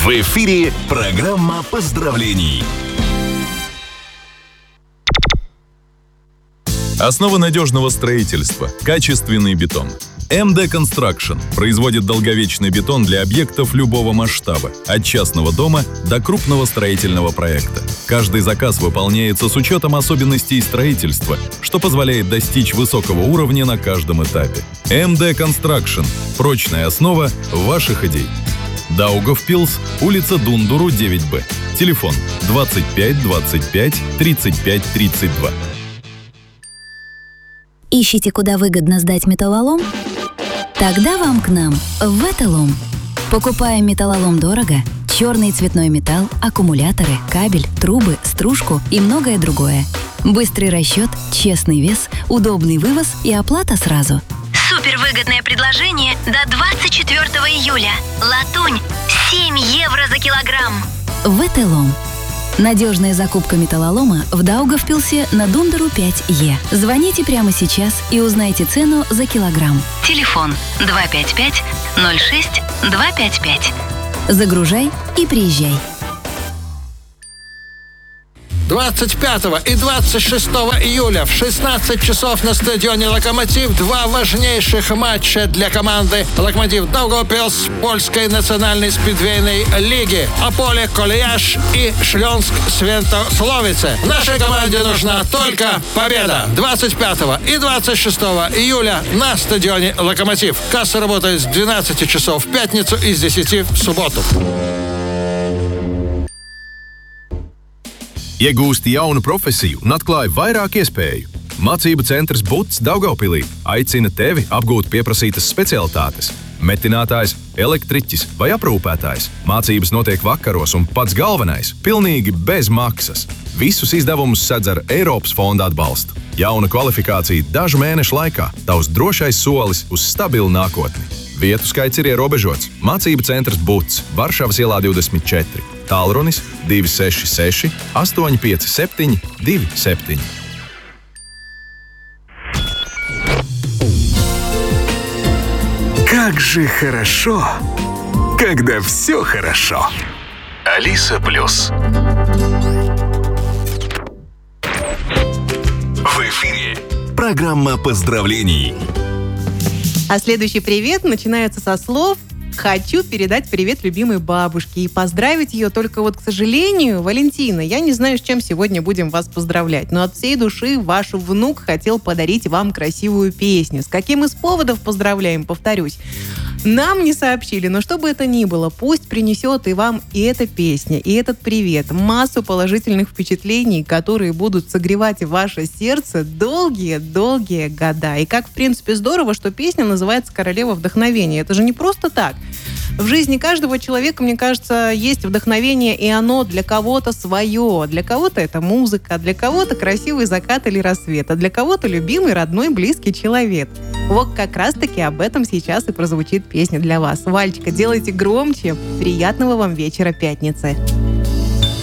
В эфире программа поздравлений. Основа надежного строительства – качественный бетон. МД Construction производит долговечный бетон для объектов любого масштаба, от частного дома до крупного строительного проекта. Каждый заказ выполняется с учетом особенностей строительства, что позволяет достичь высокого уровня на каждом этапе. МД Construction – прочная основа ваших идей. Даугавпилс, улица Дундуру, 9Б. Телефон 25 25 35 32. Ищите, куда выгодно сдать металлолом? Тогда вам к нам, в Эталом. Покупаем металлолом дорого, черный цветной металл, аккумуляторы, кабель, трубы, стружку и многое другое. Быстрый расчет, честный вес, удобный вывоз и оплата сразу. Супервыгодное предложение до 24 июля. Латунь 7 евро за килограмм. В Эталом. Надежная закупка металлолома в Даугавпилсе на Дундеру 5Е. Звоните прямо сейчас и узнайте цену за килограмм. Телефон 255 06 255. Загружай и приезжай. 25 и 26 июля в 16 часов на стадионе «Локомотив» два важнейших матча для команды «Локомотив Даугавпилс» польской национальной спидвейной лиги. Аполе Колеяж и Шлёнск Святословице. Нашей команде нужна только победа. 25 и 26 июля на стадионе «Локомотив». Касса работает с 12 часов в пятницу и с 10 в субботу. Iegūsti jaunu profesiju un atklāji vairāk iespēju. Mācību centrs BUTS Daugavpilī aicina tevi apgūt pieprasītas specialitātes. Metinātājs, elektriķis vai aprūpētājs. Mācības notiek vakaros un pats galvenais – pilnīgi bez maksas. Visus izdevumus sedz ar Eiropas fonda atbalstu. Jauna kvalifikācija dažu mēnešu laikā – tavs drošais solis uz stabilu nākotni. Vietu skaits ir ierobežots. Mācību centrs BUTS, Varšavas ielā 24. Tālrunis 266 857 27. Как же хорошо, когда все хорошо. Алиса Плюс. В эфире программа поздравлений. А следующий привет начинается со слов «Хочу передать привет любимой бабушке и поздравить ее, только вот, к сожалению, Валентина, я не знаю, с чем сегодня будем вас поздравлять, но от всей души ваш внук хотел подарить вам красивую песню. С каким из поводов поздравляем, повторюсь, нам не сообщили, но что бы это ни было, пусть принесет и вам и эта песня, и этот привет, массу положительных впечатлений, которые будут согревать ваше сердце долгие-долгие года. И как, в принципе, здорово, что песня называется «Королева вдохновения». Это же не просто так. В жизни каждого человека, мне кажется, есть вдохновение, и оно для кого-то свое. Для кого-то это музыка, для кого-то красивый закат или рассвет, а для кого-то любимый, родной, близкий человек. Вот как раз-таки об этом сейчас и прозвучит песня для вас. Вальчика, делайте громче. Приятного вам вечера пятницы.